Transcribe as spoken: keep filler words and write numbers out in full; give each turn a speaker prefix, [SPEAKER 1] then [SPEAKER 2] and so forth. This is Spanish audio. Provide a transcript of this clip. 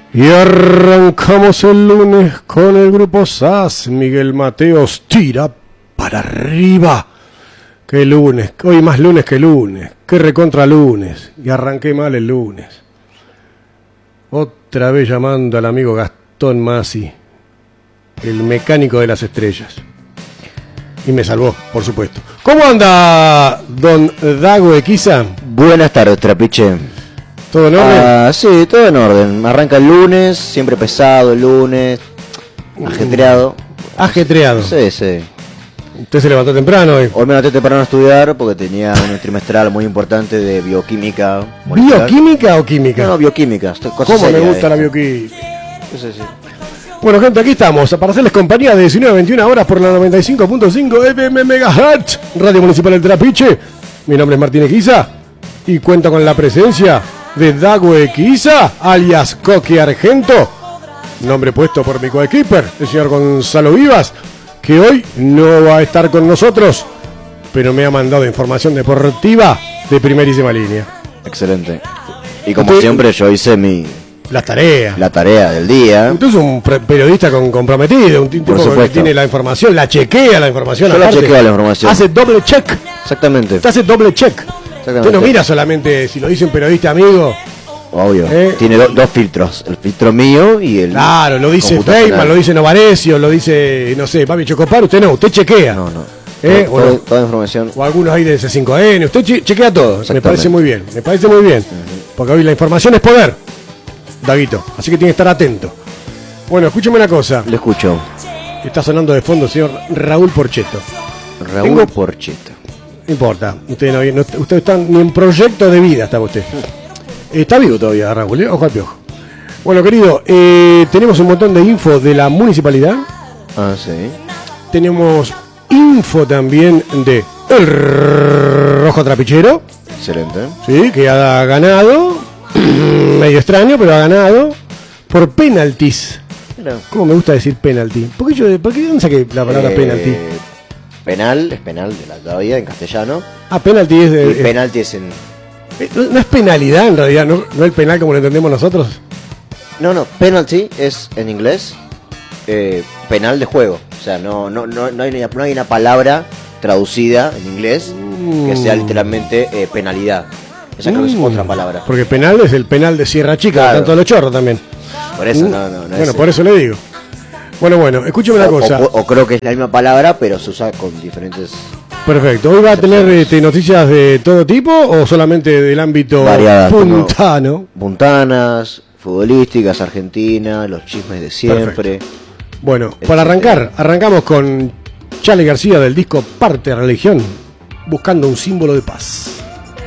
[SPEAKER 1] Y arrancamos el lunes con el grupo S A S. Miguel Mateos tira para arriba. Qué lunes, hoy más lunes que lunes. Qué recontra lunes. Y arranqué mal el lunes. Otra vez llamando al amigo Gastón Masi, el mecánico de las estrellas. Y me salvó, por supuesto. ¿Cómo anda don Dago Equiza?
[SPEAKER 2] Buenas tardes, Trapiche.
[SPEAKER 1] ¿Todo en orden?
[SPEAKER 2] Ah, sí, todo en orden. Arranca el lunes, siempre pesado el lunes, ajetreado.
[SPEAKER 1] Ajetreado.
[SPEAKER 2] Sí, sí.
[SPEAKER 1] ¿Usted se levantó temprano hoy?
[SPEAKER 2] Hoy me levanté temprano a estudiar porque tenía un trimestral muy importante de bioquímica molecular.
[SPEAKER 1] ¿Bioquímica o química?
[SPEAKER 2] No, no, bioquímica. Cosas
[SPEAKER 1] ¿Cómo me
[SPEAKER 2] serias,
[SPEAKER 1] gusta
[SPEAKER 2] eh.
[SPEAKER 1] la bioquímica?
[SPEAKER 2] Sí, sí, sí.
[SPEAKER 1] Bueno, gente, aquí estamos para hacerles compañía de diecinueve a veintiuna horas por la noventa y cinco punto cinco F M Megahertz, Radio Municipal del Trapiche. Mi nombre es Martín Equiza y cuento con la presencia de Dago Equiza, alias Coqui Argento, nombre puesto por mi coequiper, el señor Gonzalo Vivas, que hoy no va a estar con nosotros, pero me ha mandado información deportiva de primerísima línea.
[SPEAKER 2] Excelente. Y como
[SPEAKER 1] Usted,
[SPEAKER 2] siempre yo hice mi...
[SPEAKER 1] Las tareas.
[SPEAKER 2] La tarea del día.
[SPEAKER 1] Usted es un periodista con, comprometido, un tipo que tiene la información, la chequea la información.
[SPEAKER 2] Yo
[SPEAKER 1] aparte,
[SPEAKER 2] la chequeo la información.
[SPEAKER 1] Hace doble check.
[SPEAKER 2] Exactamente.
[SPEAKER 1] Usted hace doble check.
[SPEAKER 2] Exactamente.
[SPEAKER 1] Usted no mira solamente si lo dice un periodista amigo.
[SPEAKER 2] Obvio.
[SPEAKER 1] ¿Eh?
[SPEAKER 2] Tiene do, dos filtros. El filtro mío y el...
[SPEAKER 1] Claro, lo dice Feynman, lo dice Novarecio, lo dice, no sé, Papi Chocopar. Usted no, usted chequea.
[SPEAKER 2] No, no.
[SPEAKER 1] ¿Eh?
[SPEAKER 2] Todo,
[SPEAKER 1] Bueno,
[SPEAKER 2] todo, toda información.
[SPEAKER 1] O algunos ahí de C cinco N. Usted che chequea todo. Me parece muy bien. Me parece muy bien. Uh-huh. Porque hoy la información es poder, Daguito. Así que tiene que estar atento. Bueno, escúcheme una cosa.
[SPEAKER 2] Le escucho.
[SPEAKER 1] Está sonando de fondo el señor Raúl Porchetto.
[SPEAKER 2] Raúl
[SPEAKER 1] Tengo...
[SPEAKER 2] Porchetto.
[SPEAKER 1] No importa. Usted no, no usted está ni en proyecto de vida, está usted. Está vivo todavía, Raúl, ¿eh? Ojo al piojo. Bueno, querido, eh, tenemos un montón de info de la municipalidad.
[SPEAKER 2] Ah, sí.
[SPEAKER 1] Tenemos info también de El Rojo Trapichero.
[SPEAKER 2] Excelente.
[SPEAKER 1] Sí, que ha ganado. Medio extraño, pero ha ganado. Por penaltis.
[SPEAKER 2] Mira.
[SPEAKER 1] ¿Cómo me gusta decir penalti? ¿Por qué yo, por qué dónde saqué la palabra
[SPEAKER 2] eh,
[SPEAKER 1] penalti?
[SPEAKER 2] Penal, es penal de la todavía en castellano.
[SPEAKER 1] Ah, penalti es de.
[SPEAKER 2] Y penalti es en.
[SPEAKER 1] No es penalidad en realidad, ¿no? No el penal como lo entendemos nosotros.
[SPEAKER 2] No, no, penalty es en inglés eh, penal de juego. O sea, no, no, no, no, hay, una, no hay una palabra traducida en inglés que sea literalmente eh, penalidad. Esa creo que es
[SPEAKER 1] Mm.
[SPEAKER 2] otra palabra.
[SPEAKER 1] Porque penal es el penal de Sierra Chica,
[SPEAKER 2] Claro.
[SPEAKER 1] tanto de los chorros también.
[SPEAKER 2] Por eso,
[SPEAKER 1] Mm.
[SPEAKER 2] no, no, no
[SPEAKER 1] Bueno,
[SPEAKER 2] es,
[SPEAKER 1] por eso le digo. Bueno, bueno, escúcheme una
[SPEAKER 2] o,
[SPEAKER 1] cosa.
[SPEAKER 2] o, o creo que es la misma palabra, pero se usa con diferentes.
[SPEAKER 1] Perfecto. ¿Hoy va a tener este, noticias de todo tipo o solamente del ámbito
[SPEAKER 2] Variadas,
[SPEAKER 1] puntano?
[SPEAKER 2] Puntanas, futbolísticas, Argentina, los chismes de siempre.
[SPEAKER 1] Perfecto. Bueno, para arrancar, arrancamos con Charly García del disco Parte de Religión, buscando un símbolo de paz.